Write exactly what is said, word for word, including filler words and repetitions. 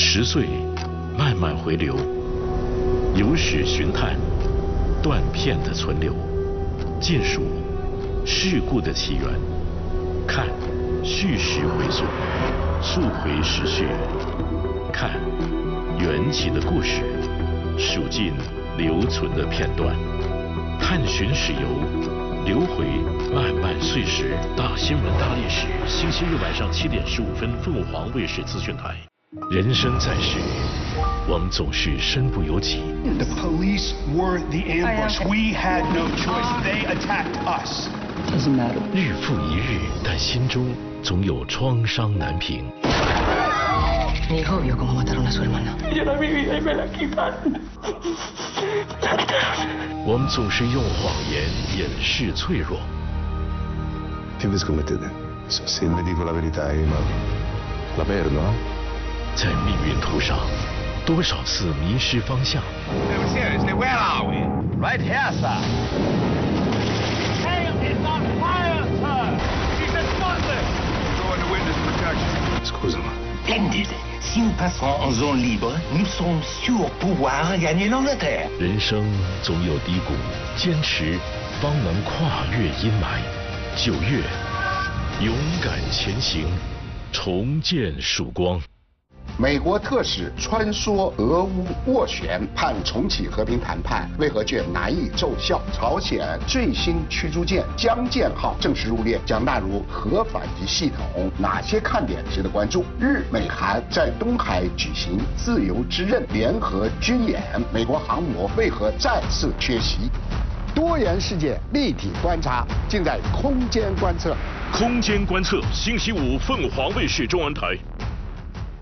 十岁，慢慢回流，有史寻探，断片的存留，见数事故的起源，看叙事回溯，溯回时序，看缘起的故事，数尽留存的片段，探寻史游，留回漫漫岁时。大新闻大历史，星期日晚上七点十五分，凤凰卫视资讯台。人生在世，我们总是身不由己。 The police were the ambush. We had no choice. They attacked us. Doesn't matter. 日复一日，但心中总有创伤难平。 Mi hijo vio cómo mataron a su hermana. Yo mi vida y me la quitaron. 我们总是用谎言掩饰脆弱。 Che vi scommettete? Se vi dico la verità, ma la perdo, eh? 在命运途上，多少次迷失方向。 No, seriously, where are we? Right here, sir. Tail is on fire, sir. She's exploded. Go into witness protection. Scusami. Splendid. Si nous passons en zone libre, nous sommes sûrs pouvoir gagner l'Angleterre. 人生总有低谷，坚持方能跨越阴霾。九月，勇敢前行，重见曙光。 美国特使穿梭俄乌斡旋，盼重启和平谈判，为何却难以奏效？朝鲜最新驱逐舰江舰号正式入列，将纳入核反击系统，哪些看点值得关注？日美韩在东海举行自由之刃联合军演，美国航母为何再次缺席？多元世界立体观察，尽在空间观测。 空间观测，星期五凤凰卫视中文台。